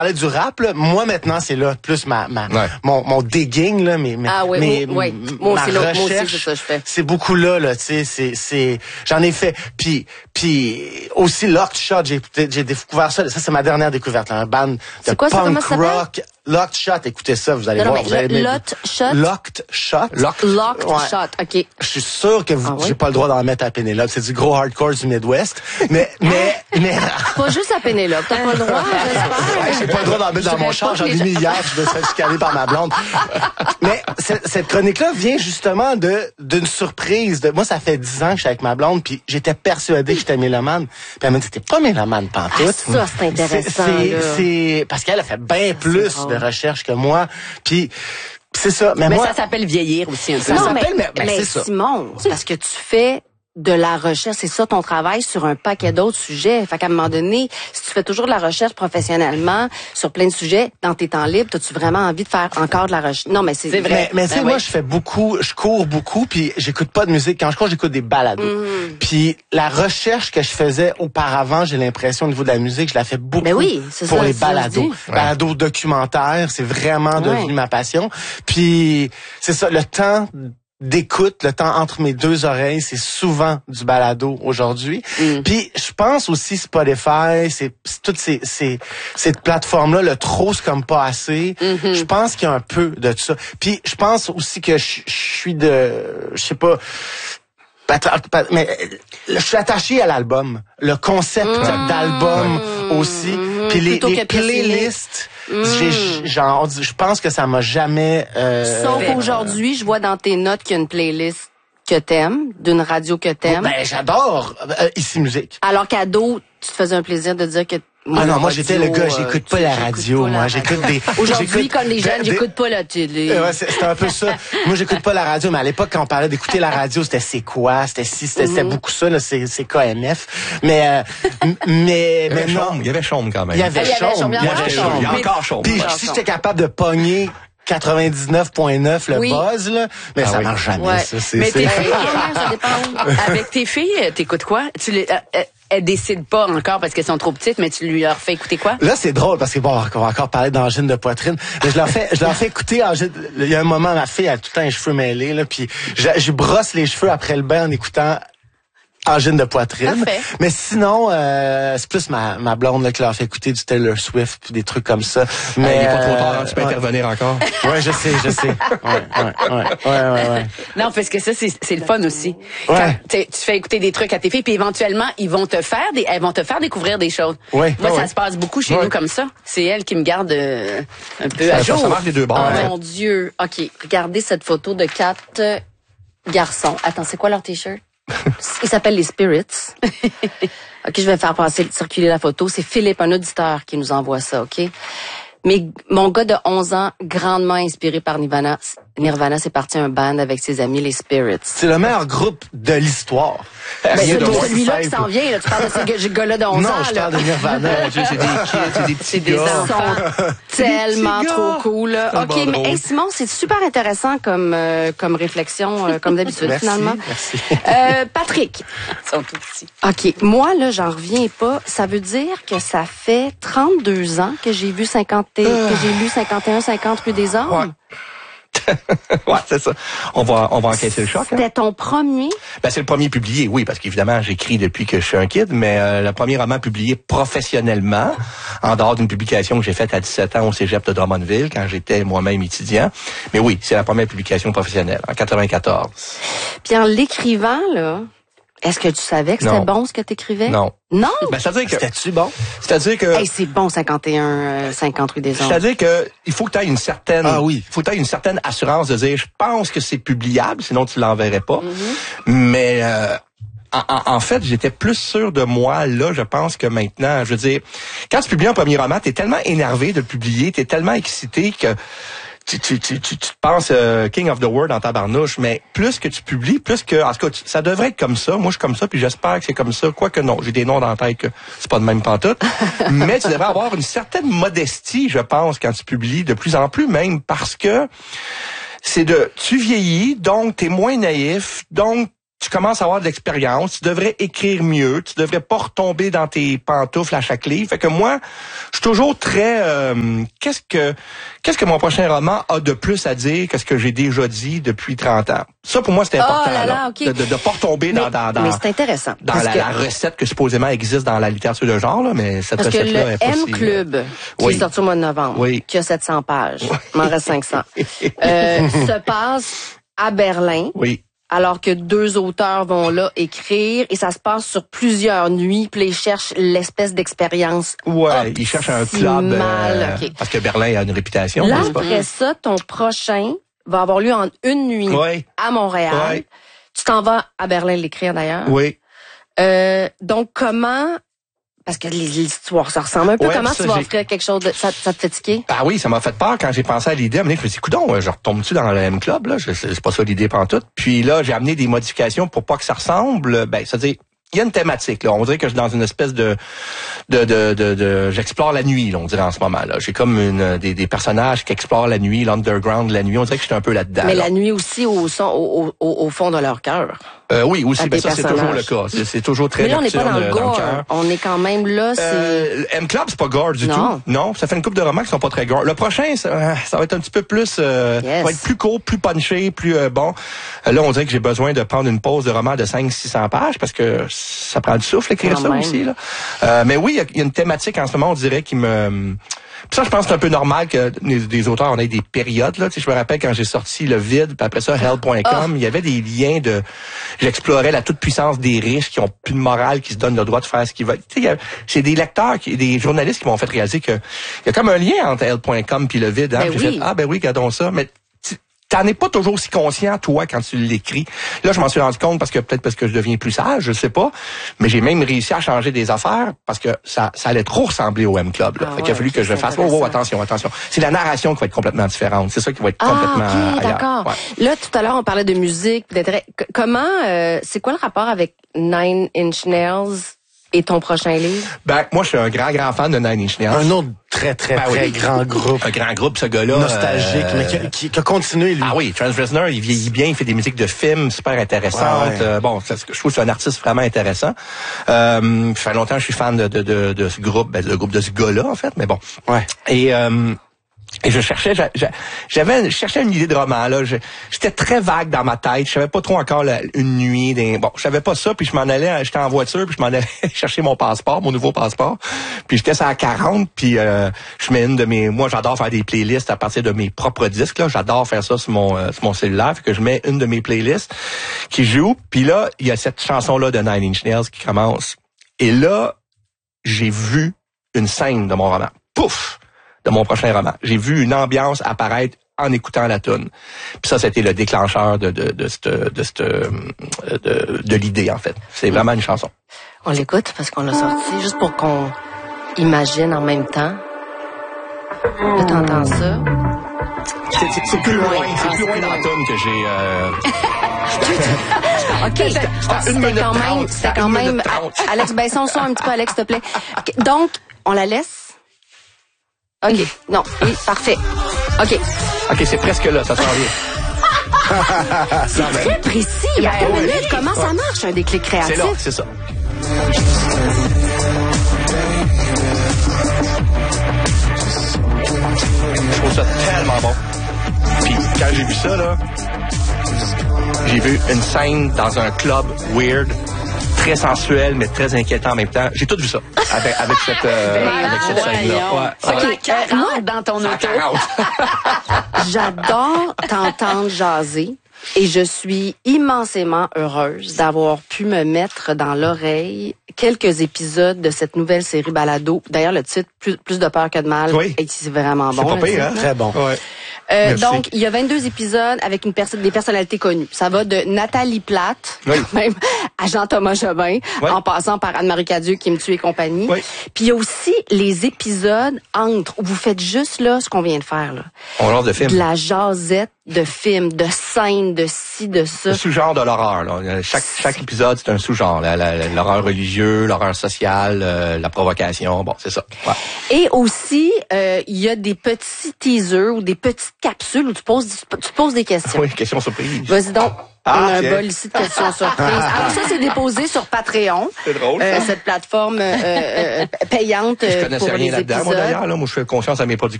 parlais du rap, là, moi maintenant c'est là plus mon digging là, moi aussi, c'est ça je fais. C'est beaucoup là, tu sais, c'est j'en ai fait. Puis aussi Locked Shot, j'ai découvert ça c'est ma dernière découverte, là, un band de punk rock. Locked Shot, écoutez ça, vous allez voir. Locked Shot. Locked Shot. Locked Shot, OK. Je suis sûr que j'ai pas le droit d'en mettre à Pénélope. C'est du gros hardcore du Midwest. Mais. Pas juste à Pénélope. T'as pas le droit, j'espère. J'ai pas le droit d'en mettre dans mon char. J'en ai mis hier. Je me suis fait chicaner par ma blonde. Mais cette chronique-là vient justement d'une surprise. Moi, ça fait 10 ans que je suis avec ma blonde, puis j'étais persuadée que j'étais mélomane. Puis elle m'a dit, t'es pas mélomane pantoute. Ça, c'est intéressant. C'est parce qu'elle a fait bien plus de recherche que moi. Puis c'est ça. Mais moi, ça s'appelle vieillir aussi. Ça s'appelle, mais c'est Simon, c'est parce que tu fais de la recherche, c'est ça ton travail sur un paquet d'autres sujets. Fait qu'à un moment donné, si tu fais toujours de la recherche professionnellement sur plein de sujets, dans tes temps libres, as-tu vraiment envie de faire encore de la recherche? Non, mais c'est vrai. Mais tu sais, moi, je cours beaucoup, puis j'écoute pas de musique. Quand je cours, j'écoute des balados. Puis la recherche que je faisais auparavant, j'ai l'impression au niveau de la musique, je la fais beaucoup pour les balados. Balados documentaires, c'est vraiment devenu ma passion. Puis c'est ça, le temps d'écoute, le temps entre mes deux oreilles, c'est souvent du balado aujourd'hui. Puis je pense aussi Spotify, c'est toutes ces plateformes-là, le trop c'est comme pas assez. Je pense qu'il y a un peu de ça. Puis je pense aussi que je suis je sais pas, mais je suis attaché à l'album, le concept d'album aussi. Puis les playlists, je pense que ça m'a jamais. Sauf aujourd'hui, je vois dans tes notes qu'il y a une playlist que t'aimes, d'une radio que t'aimes. Ben j'adore Ici Musique. Alors qu'ado, tu te faisais un plaisir de dire que moi j'étais le gars, j'écoute pas la radio, moi j'écoute des. Aujourd'hui, comme les jeunes, j'écoute pas la télé. Ouais, c'était un peu ça. Moi j'écoute pas la radio, mais à l'époque quand on parlait d'écouter la radio, c'était c'est quoi, c'était beaucoup ça là, c'est KMF. Mais non, il y avait Chaume quand même. Il y avait Chaume. Il y a encore Chaume. Puis si j'étais capable de pogner 99.9 le buzz là, mais ça marche jamais ça. Mais tes filles, ça dépend. Avec tes filles, t'écoutes quoi? Elles décident pas encore parce qu'elles sont trop petites, mais tu leur fais écouter quoi? Là, c'est drôle parce que on va encore parler d'angine de poitrine. Mais je leur fais écouter angine. Il y a un moment, ma fille a tout le temps les cheveux mêlés, là, puis je brosse les cheveux après le bain en écoutant angine de poitrine. Parfait. Mais sinon, c'est plus ma blonde là, qui leur fait écouter du Taylor Swift puis des trucs comme ça. Mais il est pas trop tard, tu peux intervenir encore. Ouais, je sais. Ouais. Non, parce que ça, c'est le fun aussi. Ouais. Quand tu fais écouter des trucs à tes filles, puis éventuellement, elles vont te faire découvrir des choses. Ouais. Moi, ça se passe beaucoup chez nous comme ça. C'est elle qui me garde un peu à jour. Ça marche des deux bords. Oh mon Dieu. OK, regardez cette photo de 4 garçons. Attends, c'est quoi leur t-shirt? Ils s'appellent les Spirits. OK, je vais faire circuler la photo. C'est Philippe, un auditeur, qui nous envoie ça, OK? Mais mon gars de 11 ans, grandement inspiré par Nirvana, c'est parti un band avec ses amis, les Spirits. C'est le meilleur groupe de l'histoire. Ben, c'est celui-là qui s'en vient, là. Tu parles de ce gars-là de 11 ans, Non, je parle de Nirvana. C'est des kids, c'est des petits gars. Ils sont tellement trop cool, là. OK, mais hey, Simon, c'est super intéressant comme réflexion, comme d'habitude, finalement. Merci. Patrick. Ils sont tout petits. OK, moi, là, j'en reviens pas. Ça veut dire que ça fait 32 ans que j'ai lu 51-50 rue des Ormes. Ouais. Ouais, c'est ça. On va encaisser le choc. C'était ton premier? Ben, c'est le premier publié, oui, parce qu'évidemment, j'écris depuis que je suis un kid, mais le premier roman publié professionnellement, en dehors d'une publication que j'ai faite à 17 ans au cégep de Drummondville, quand j'étais moi-même étudiant. Mais oui, c'est la première publication professionnelle, en 94. Puis en l'écrivant, là, est-ce que tu savais que c'était bon ce que t'écrivais? Non. Non? Ben, c'est-à-dire que... C'était-tu bon? C'est-à-dire que... Hey, c'est bon, 50 rue des Ormes. C'est-à-dire que il faut que tu aies une certaine... Ah oui. Il faut que tu aies une certaine assurance de dire, je pense que c'est publiable, sinon tu l'enverrais pas. Mais... En fait, j'étais plus sûr de moi, là, je pense, que maintenant. Je veux dire, quand tu publies un premier roman, t'es tellement énervé de le publier, t'es tellement excité que tu te penses King of the World dans ta barnouche, mais plus que tu publies, plus que... En tout cas, ça devrait être comme ça. Moi, je suis comme ça, puis j'espère que c'est comme ça. Quoique non, j'ai des noms dans la tête que c'est pas de même pantoute. Mais tu devrais avoir une certaine modestie, je pense, quand tu publies, de plus en plus même, parce que tu vieillis, donc t'es moins naïf, donc tu commences à avoir de l'expérience, tu devrais écrire mieux, tu devrais pas retomber dans tes pantoufles à chaque livre. Fait que moi, je suis toujours très qu'est-ce que mon prochain roman a de plus à dire que ce que j'ai déjà dit depuis 30 ans. Ça pour moi c'est important okay. de pas retomber dans mais c'est intéressant dans la recette que supposément existe dans la littérature de genre là, mais cette recette là est pas M Club qui est sorti au mois de novembre, qui a 700 pages. Il m'en reste 500. Se passe à Berlin. Oui. Alors que 2 auteurs vont là écrire et ça se passe sur plusieurs nuits, puis ils cherchent l'espèce d'expérience. Ouais, ils cherchent un club parce que Berlin a une réputation. Là, après ça, ton prochain va avoir lieu en une nuit à Montréal. Ouais. Tu t'en vas à Berlin l'écrire d'ailleurs. Oui. Donc comment... Parce que l'histoire, ça ressemble un peu. Comment tu vas offrir quelque chose de... Ça te fait tiquer? Ah oui, ça m'a fait peur quand j'ai pensé à l'idée. Je me suis dit, coudonc, je retombe-tu dans le M Club, là? C'est pas ça l'idée pantoute. Puis là, j'ai amené des modifications pour pas que ça ressemble. C'est-à-dire, il y a une thématique, là. On dirait que je suis dans une espèce de j'explore la nuit, là, on dirait en ce moment, là. J'ai comme des personnages qui explorent la nuit, l'underground, la nuit. On dirait que j'étais un peu là-dedans. Mais la nuit aussi au fond de leur cœur. Oui, aussi, ça c'est toujours le cas. C'est toujours très nocturne. Mais là, on n'est pas dans le gore. On est quand même là, M Club, c'est pas gore du tout. Non, ça fait une couple de romans qui sont pas très gore. Le prochain, ça va être un petit peu plus, ça va être plus court, plus punché, plus bon. Là, on dirait que j'ai besoin de prendre une pause de roman de 500-600 pages parce que ça prend du souffle écrire ça aussi, là. Mais oui, il y a une thématique en ce moment, on dirait, qui me... Puis ça, je pense que c'est un peu normal que des auteurs, on ait des périodes, là. Tu sais, je me rappelle quand j'ai sorti Le Vide, puis après ça, Hell.com, il y avait des liens de... J'explorais la toute-puissance des riches qui ont plus de morale, qui se donnent le droit de faire ce qu'ils veulent. Tu sais, c'est des lecteurs, des journalistes qui m'ont fait réaliser que il y a comme un lien entre Hell.com puis Le Vide. Hein? J'ai fait, ben oui, regardons ça. Mais t'en es pas toujours si conscient, toi, quand tu l'écris. Là, je m'en suis rendu compte peut-être parce que je deviens plus sage, je sais pas. Mais j'ai même réussi à changer des affaires parce que ça allait trop ressembler au M Club, là. Fait qu'il a fallu que je fasse, attention. C'est la narration qui va être complètement différente. C'est ça qui va être complètement ailleurs. D'accord. Ouais. Là, tout à l'heure, on parlait de musique, d'intérêt. Comment, c'est quoi le rapport avec Nine Inch Nails et ton prochain livre? Ben, moi, je suis un grand fan de Nine Inch Nails. Un autre très grand groupe. Un grand groupe, ce gars-là. Nostalgique, mais qui a continué, lui. Ah oui, Trent Reznor, il vieillit bien, il fait des musiques de films super intéressantes. Je trouve que c'est un artiste vraiment intéressant. Ça fait longtemps que je suis fan de ce groupe, le groupe de ce gars-là, en fait, mais bon. Ouais. Et je cherchais une idée de roman, là. J'étais très vague dans ma tête. Je savais pas trop encore une nuit. Je savais pas ça, puis j'étais en voiture, puis je m'en allais chercher mon nouveau passeport. Puis j'étais sur la 40, puis je mets moi, j'adore faire des playlists à partir de mes propres disques, là. J'adore faire ça sur mon cellulaire, fait que je mets une de mes playlists qui joue. Puis là, il y a cette chanson-là de Nine Inch Nails qui commence. Et là, j'ai vu une scène de mon roman. Pouf! De mon prochain roman. J'ai vu une ambiance apparaître en écoutant la tune. Puis ça, c'était le déclencheur de l'idée, en fait. C'est vraiment une chanson. On l'écoute parce qu'on l'a sorti, juste pour qu'on imagine en même temps. Là, t'entends ça. C'est plus loin. C'est plus loin dans la tune que j'ai... OK, c'était quand même... Alex, baisse son son un petit peu, Alex, s'il te plaît. Donc, on la laisse? OK. Non. Oui, parfait. OK. OK, c'est presque là, ça s'en vient. C'est très précis. Attends une minute, comment ça marche, un déclic créatif? C'est là, c'est ça. Je trouve ça tellement bon. Puis quand j'ai vu ça, là, j'ai vu une scène dans un club weird, très sensuel, mais très inquiétant en même temps. J'ai tout vu ça avec cette scène-là. OK, 40 dans ton auto. J'adore t'entendre jaser et je suis immensément heureuse d'avoir pu me mettre dans l'oreille quelques épisodes de cette nouvelle série Balado. D'ailleurs, le titre, plus de peur que de mal, est vraiment bon. C'est pas pire, hein? Très bon. Ouais. Donc, il y a 22 épisodes avec des personnalités connues. Ça va de Nathalie Plate, même à Jean-Thomas Jobin, en passant par Anne-Marie Cadieux, Qui me tue et compagnie. Oui. Puis il y a aussi les épisodes entre où vous faites juste là ce qu'on vient de faire là. On lance de film. De la jasette de films, de scènes, de ci, de ça. Le sous-genre de l'horreur, là. Chaque épisode, c'est un sous-genre. L'horreur religieux, l'horreur sociale, la provocation. Bon, c'est ça. Ouais. Et aussi, il y a des petits teasers ou des petites capsules où tu poses des questions. Oui, question surprise. Vas-y donc. On a un bol ici de questions surprises. Alors ça, c'est déposé sur Patreon. C'est drôle, ça. Cette plateforme payante je connaissais pour rien les là-dedans, épisodes. moi, d'ailleurs. Là, moi, je fais confiance à mes producteurs.